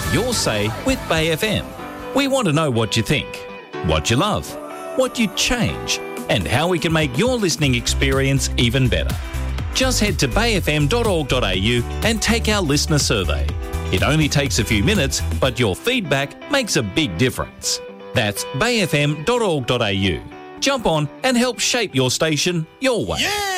your say with Bay FM. We want to know what you think, what you love, what you'd change, and how we can make your listening experience even better. Just head to bayfm.org.au and take our listener survey. It only takes a few minutes, but your feedback makes a big difference. That's bayfm.org.au. Jump on and help shape your station your way. Yeah!